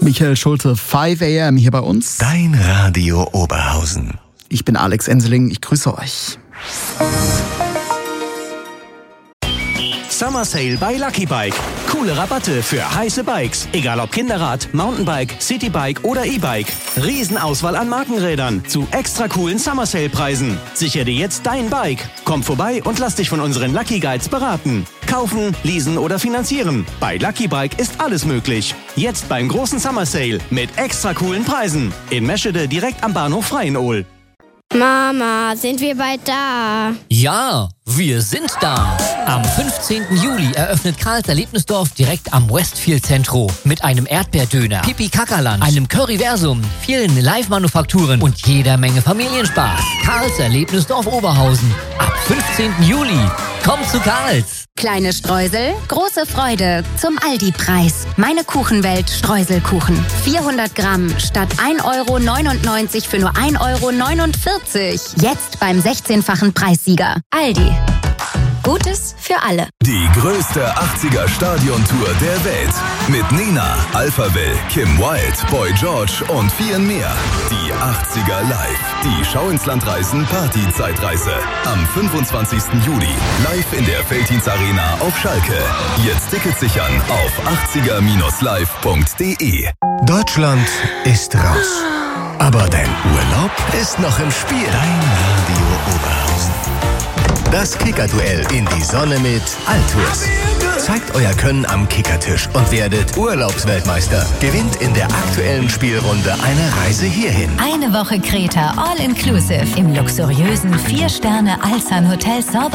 Michael Schulte, 5 AM hier bei uns. Dein Radio Oberhausen. Ich bin Alex Enseling, ich grüße euch. Summer Sale bei Lucky Bike. Coole Rabatte für heiße Bikes. Egal ob Kinderrad, Mountainbike, Citybike oder E-Bike. Riesenauswahl an Markenrädern zu extra coolen Summer Sale Preisen. Sichere dir jetzt dein Bike. Komm vorbei und lass dich von unseren Lucky Guides beraten. Kaufen, leasen oder finanzieren. Bei Lucky Bike ist alles möglich. Jetzt beim großen Summer Sale mit extra coolen Preisen. In Meschede direkt am Bahnhof Freienohl. Mama, sind wir bald da? Ja, wir sind da. Am 15. Juli eröffnet Karls Erlebnisdorf direkt am Westfield Centro mit einem Erdbeerdöner, Pipi Kakaland, einem Curryversum, vielen Live-Manufakturen und jeder Menge Familienspaß. Karls Erlebnisdorf Oberhausen ab 15. Juli. Komm zu Karls. Kleine Streusel, große Freude zum Aldi-Preis. Meine Kuchenwelt Streuselkuchen. 400 Gramm statt 1,99 € für nur 1,49 €. Jetzt beim 16-fachen Preissieger. Aldi. Gutes für alle. Die größte 80er-Stadiontour der Welt. Mit Nena, Alphaville, Kim Wilde, Boy George und vielen mehr. Die 80er live. Die Schau ins Land reisen Party-Zeitreise. Am 25. Juli. Live in der Veltins Arena auf Schalke. Jetzt Tickets sichern auf 80er-live.de. Deutschland ist raus. Aber dein Urlaub ist noch im Spiel. Dein Radio Oberhausen. Das Kicker-Duell in die Sonne mit Altours. Zeigt euer Können am Kickertisch und werdet Urlaubsweltmeister. Gewinnt in der aktuellen Spielrunde eine Reise hierhin. Eine Woche Kreta, all inclusive im luxuriösen 4-Sterne Alsan Hotel Sorba